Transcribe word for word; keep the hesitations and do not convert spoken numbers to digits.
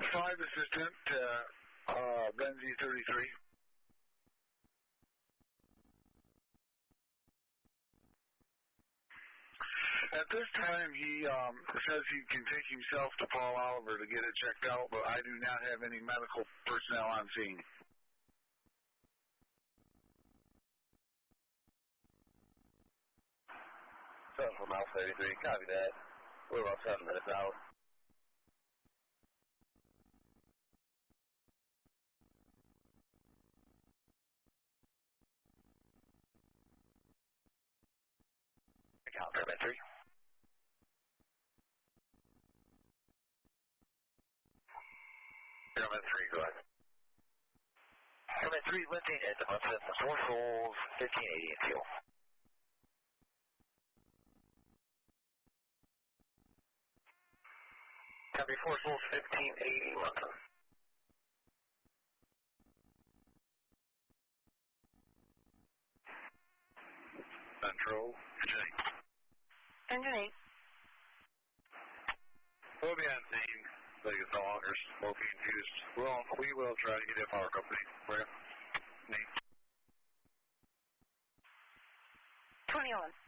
Five assistant, uh, uh, Benzie thirty-three. At this time, he um, says he can take himself to Paul Oliver to get it checked out, but I do not have any medical personnel on scene. Seven from Alpha thirty-three, copy that. We're about seven minutes out. Account Pyramid three. Pyramid three, go ahead. Pyramid three, lifting at the Munson, four souls, fifteen eighty in fuel. Copy, four souls, fifteen eighty, Munson. Control, engine eight. Engine eight. We'll be on scene. Vegas no longer smoking juice. We'll, we will try to get a power company. Where? Nate. twenty-one.